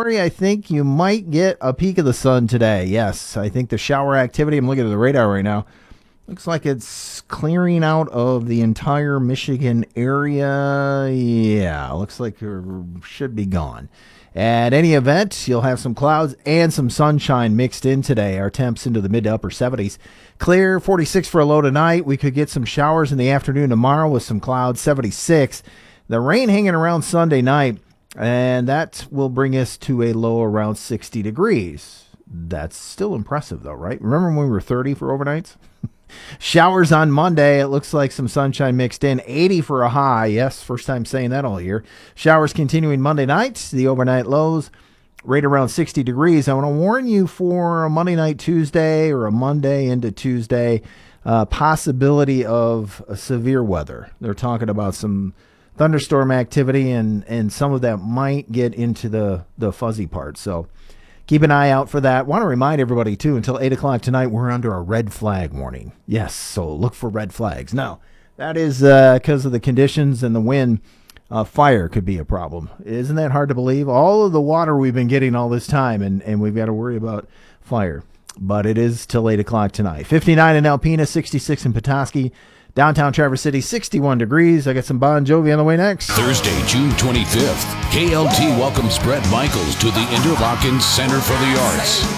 story, I think you might get a peek of the sun today. Yes, I think the shower activity, I'm looking at the radar right now, looks like it's clearing out of the entire Michigan area. Yeah, looks like it should be gone. At any event, you'll have some clouds and some sunshine mixed in today. Our temps into the mid to upper 70s. Clear, 46 for a low tonight. We could get some showers in the afternoon tomorrow with some clouds, 76. The rain hanging around Sunday night, and that will bring us to a low around 60 degrees. That's still impressive, though, right? Remember when we were 30 for overnights? Showers on Monday. It looks like some sunshine mixed in. 80 for a high. Yes, first time saying that all year. Showers continuing Monday night. The overnight lows right around 60 degrees. I want to warn you for a Monday night, Tuesday, or a Monday into Tuesday, possibility of severe weather. They're talking about some thunderstorm activity, and some of that might get into the fuzzy part. So keep an eye out for that. Want to remind everybody, too, until 8 o'clock tonight, we're under a red flag warning. Yes, so look for red flags. Now, that is because of the conditions and the wind. Fire could be a problem. Isn't that hard to believe? All of the water we've been getting all this time, and we've got to worry about fire. But it is till 8 o'clock tonight. 59 in Alpena, 66 in Petoskey. Downtown Traverse City, 61 degrees. I got some Bon Jovi on the way next. Thursday, June 25th, KLT welcomes Bret Michaels to the Interlochen Center for the Arts.